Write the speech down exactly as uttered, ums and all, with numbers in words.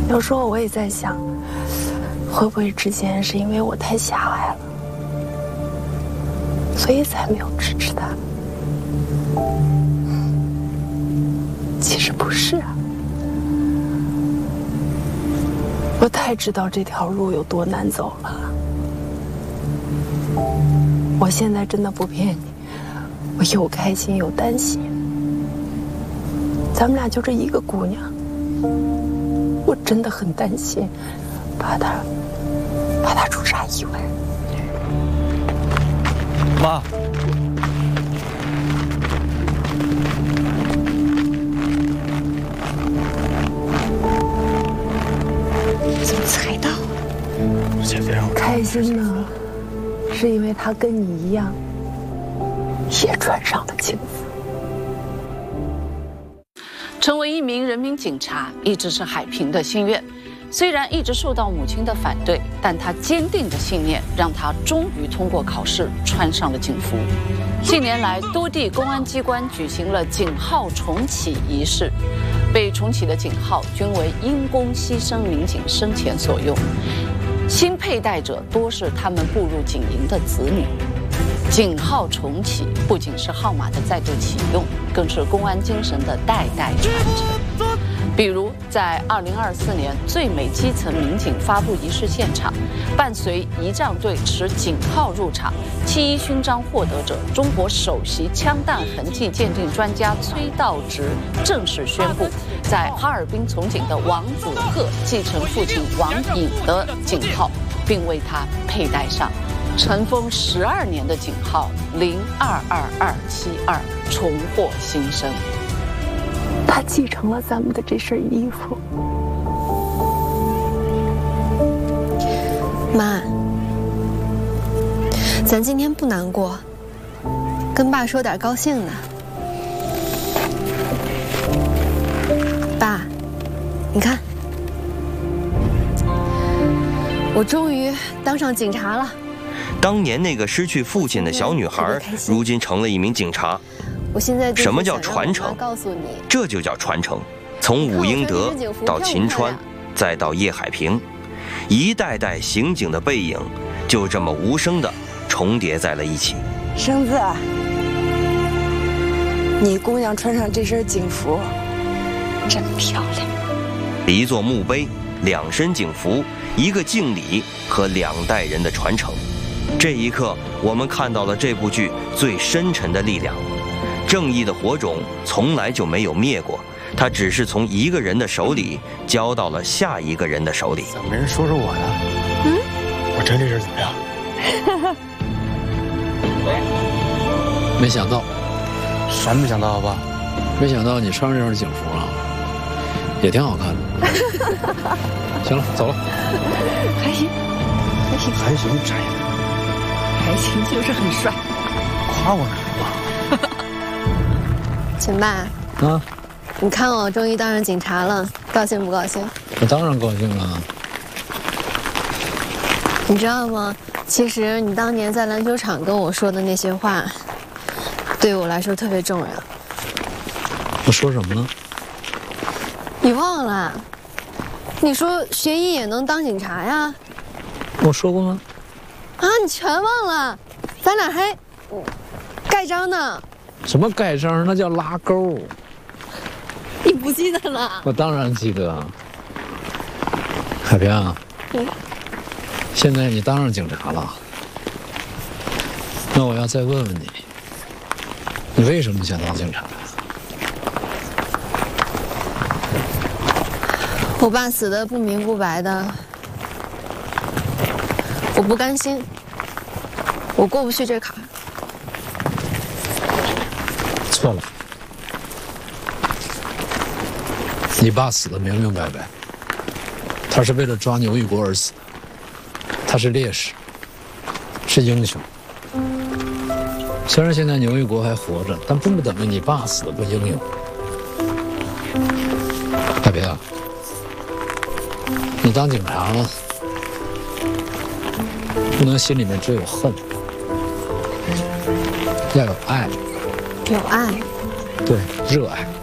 有时候我也在想，会不会之前是因为我太狭隘了，所以才没有支持他？其实不是啊，我太知道这条路有多难走了。我现在真的不骗你，我又开心又担心。咱们俩就这一个姑娘。 我真的很担心，怕他，怕他出啥意外。 妈， 怎么猜到？ 先别让我开心呢，是因为他跟你一样，也穿上了警服。 成为一名人民警察一直是海平的心愿，虽然一直受到母亲的反对，但他坚定的信念让他终于通过考试，穿上了警服。近年来，多地公安机关举行了警号重启仪式，被重启的警号均为因公牺牲民警生前所用，新佩戴者多是他们步入警营的子女。 警号重启不仅是号码的再度启用，更是公安精神的代代传承。比如，在二零二四年最美基层民警发布仪式现场，伴随仪仗队持警号入场，七一勋章获得者、中国首席枪弹痕迹鉴定专家崔道直正式宣布，在哈尔滨从警的王子鹤继承父亲王颖的警号，并为他佩戴上 尘封十二年的警号零二二二七二重获新生。 他继承了咱们的这身衣服。 妈，咱今天不难过，跟爸说点高兴的。爸，你看，我终于当上警察了。 当年那个失去父亲的小女孩，如今成了一名警察。 我现在什么叫传承？ 告诉你， 这就叫传承。从武英德到秦川，再到叶海平，一代代刑警的背影，就这么无声地重叠在了一起。 生子，你姑娘穿上这身警服，真漂亮。 一座墓碑，两身警服，一个敬礼和两代人的传承。 这一刻，我们看到了这部剧最深沉的力量。正义的火种从来就没有灭过，它只是从一个人的手里交到了下一个人的手里。 怎么没人说说我呢？嗯，我穿这身怎么样？ 没想到， 啥没想到吧？ 没想到你穿上这身警服了，也挺好看的。行了，走了。 还行，还行， 还行，这样。 还行，就是很帅。 夸我呢？ 秦爸啊， 你看我终于当上警察了，高兴不高兴？ 我当然高兴了。 你知道吗？其实你当年在篮球场跟我说的那些话，对我来说特别重要。 我说什么了？ 你忘了？你说学医也能当警察呀？ 我说过吗？ 啊，你全忘了？咱俩还盖章呢。 什么盖章？那叫拉钩。 你不记得了？ 我当然记得。海平啊，嗯，现在你当上警察了，那我要再问问你，你为什么想当警察？ 我爸死得不明不白的。 我不甘心，我过不去这坎儿。 错了，你爸死得明明白白，他是为了抓牛玉国而死，他是烈士，是英雄。虽然现在牛玉国还活着，但不等于你爸死的不英勇。海平啊，你当警察了。 不能心里面只有恨，要有爱， 有爱， 对，热爱。